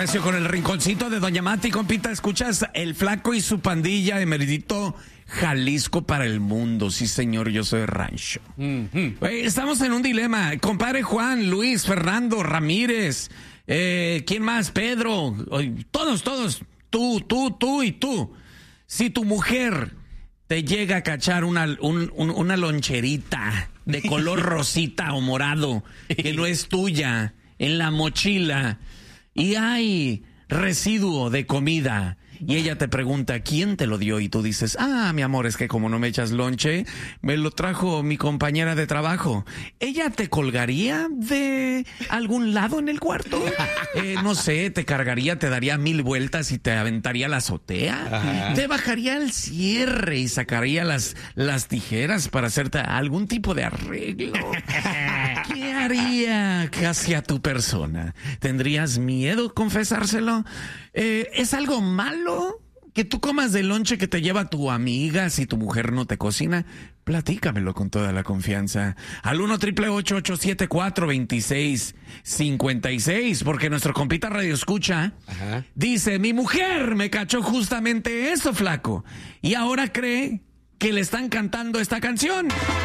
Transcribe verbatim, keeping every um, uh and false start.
Recio con el rinconcito de Doña Mati, compita. Escuchas El Flaco y su pandilla de Meridito, Jalisco para el mundo. Sí, señor, yo soy rancho. Mm-hmm. Estamos en un dilema. Compadre Juan, Luis, Fernando, Ramírez. Eh, ¿Quién más? Pedro. Todos, todos. Tú, tú, tú y tú. Si tu mujer te llega a cachar una, un, un, una loncherita de color rosita o morado que no es tuya en la mochila y hay residuo de comida y ella te pregunta ¿quién te lo dio? Y tú dices, ah, mi amor, es que como no me echas lonche, me lo trajo mi compañera de trabajo. ¿Ella te colgaría de algún lado en el cuarto? Eh, no sé, te cargaría, te daría mil vueltas y te aventaría a la azotea. Ajá. Te bajaría el cierre y sacaría las, las tijeras para hacerte algún tipo de arreglo. ¿Qué haría casi a tu persona? ¿Tendrías miedo confesárselo? Eh, ¿Es algo malo que tú comas de lonche que te lleva tu amiga si tu mujer no te cocina? Platícamelo con toda la confianza. Al uno triple ocho ocho siete cuatro veintiséis cincuenta y seis, porque nuestro compita Radio Escucha Ajá. dice, mi mujer me cachó justamente eso, flaco, y ahora cree que le están cantando esta canción.